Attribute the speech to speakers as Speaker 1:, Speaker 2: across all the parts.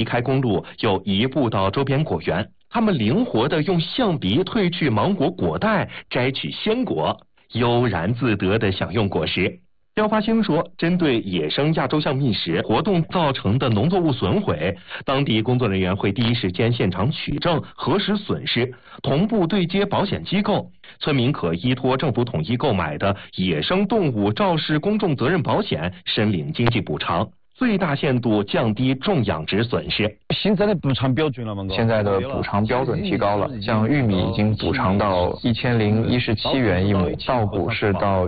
Speaker 1: 开公路，又移步到周边果园。他们灵活地用象鼻褪去芒果果带，摘取鲜果，悠然自得地享用果实。刁发兴说，针对野生亚洲象觅食活动造成的农作物损毁，当地工作人员会第一时间现场取证，核实损失，同步对接保险机构。村民可依托政府统一购买的野生动物肇事公众责任保险申领经济补偿，最大限度降低种养殖损失。
Speaker 2: 现在的补偿标准了吗？
Speaker 3: 现在的补偿标准提高了，像玉米已经补偿到1017元一亩，稻谷是到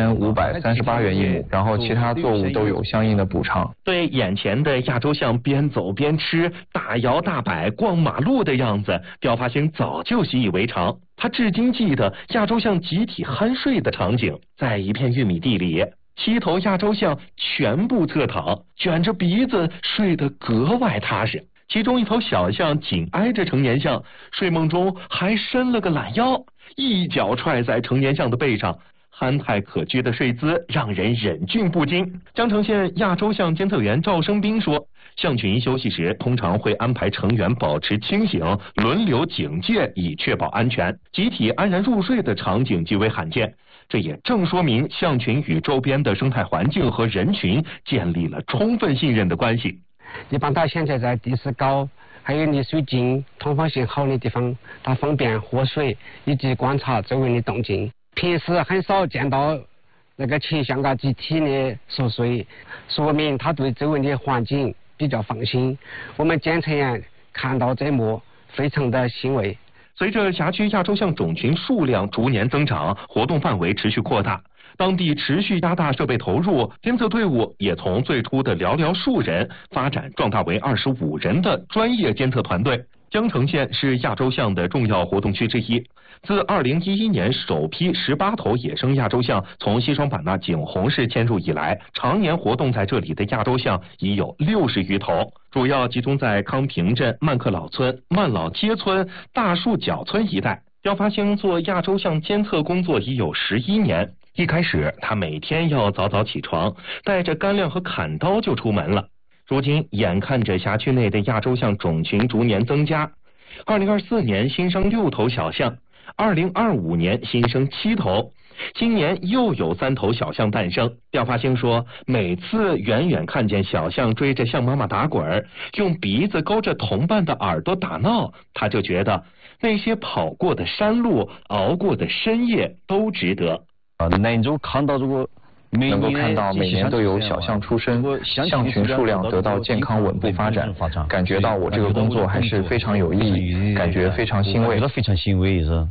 Speaker 3: 1538元一亩，然后其他作物都有相应的补偿。
Speaker 1: 对眼前的亚洲象边走边吃、大摇大摆逛马路的样子，刁发兴早就习以为常。他至今记得亚洲象集体酣睡的场景，在一片玉米地里。7头亚洲象全部侧躺，卷着鼻子睡得格外踏实。其中一头小象紧挨着成年象，睡梦中还伸了个懒腰，一脚踹在成年象的背上，憨态可掬的睡姿让人忍俊不禁。江城县亚洲象监测员赵生斌说，象群休息时通常会安排成员保持清醒，轮流警戒，以确保安全。集体安然入睡的场景极为罕见，这也正说明象群与周边的生态环境和人群建立了充分信任的关系。
Speaker 4: 一般它现在在地势高，还有离水近、通风性好的地方，它方便喝水以及观察周围的动静。平时很少见到那个群象集体的熟睡，说明它对周围的环境比较放心。我们监测员看到这幕，非常的欣慰。
Speaker 1: 随着辖区亚洲象种群数量逐年增长，活动范围持续扩大，当地持续加大设备投入，监测队伍也从最初的寥寥数人发展壮大为25人的专业监测团队。江城县是亚洲象的重要活动区之一。自2011年首批18头野生亚洲象从西双版纳景洪市迁入以来，常年活动在这里的亚洲象已有60余头，主要集中在康平镇、曼克老村、曼老街村、大树角村一带。刁发兴做亚洲象监测工作已有11年。一开始，他每天要早早起床，带着干粮和砍刀就出门了。如今，眼看着辖区内的亚洲象种群逐年增加，2024年新生6头小象，2025年新生7头，今年又有3头小象诞生。刁发兴说，每次远远看见小象追着象妈妈打滚，用鼻子勾着同伴的耳朵打闹，他就觉得那些跑过的山路、熬过的深夜都值得。
Speaker 2: 能够看到
Speaker 3: 每年都有小象出生，象群数量得到健康稳步发展，感觉到我这个工作还是非常有意义，感觉非常欣慰。
Speaker 2: 非常欣慰是。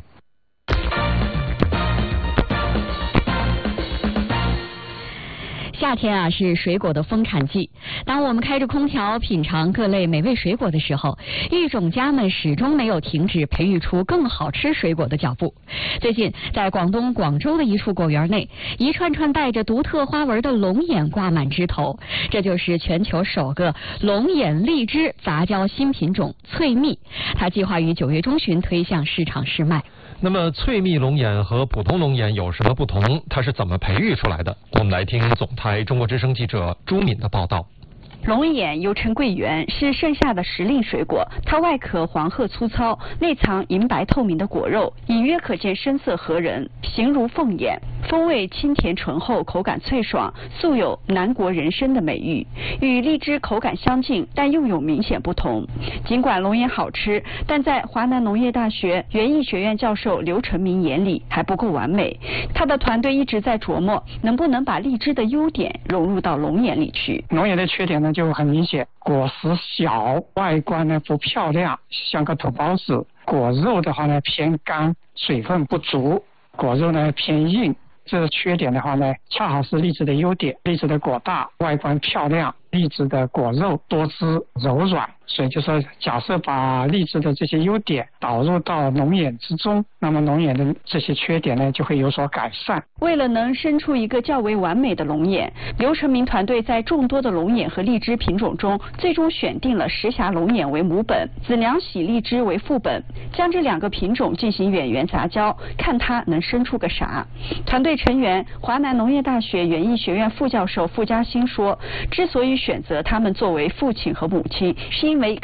Speaker 5: 夏天啊是水果的丰产季，当我们开着空调品尝各类美味水果的时候，育种家们始终没有停止培育出更好吃水果的脚步。最近，在广东广州的一处果园内，一串串带着独特花纹的龙眼挂满枝头，这就是全球首个龙眼荔枝杂交新品种翠蜜，它计划于9月中旬推向市场试卖。
Speaker 6: 那么翠蜜龙眼和普通龙眼有什么不同？它是怎么培育出来的？我们来听总台中国之声记者朱敏的报道。
Speaker 7: 龙眼又称桂圆，是盛夏的时令水果。它外壳黄褐粗糙，内藏银白透明的果肉，隐约可见深色合人，形如凤眼。风味清甜醇厚，口感脆爽，素有南国人参的美誉。与荔枝口感相近，但又有明显不同。尽管龙眼好吃，但在华南农业大学园艺学院教授刘成明眼里还不够完美。他的团队一直在琢磨，能不能把荔枝的优点融入到龙眼里去。
Speaker 8: 龙眼的缺点呢就很明显，果实小，外观呢不漂亮，像个土包子。果肉的话呢偏干，水分不足，果肉呢偏硬。这个缺点的话呢，恰好是荔枝的优点。荔枝的果大，外观漂亮，荔枝的果肉多汁柔软，所以就说假设把荔枝的这些优点导入到龙眼之中，那么龙眼的这些缺点呢就会有所改善。
Speaker 7: 为了能生出一个较为完美的龙眼，刘成明团队在众多的龙眼和荔枝品种中，最终选定了石峡龙眼为母本，紫娘喜荔枝为副本，将这2个品种进行远缘杂交，看它能生出个啥。团队成员华南农业大学园艺学院副教授傅嘉兴说，之所以选择他们作为父亲和母亲，是因为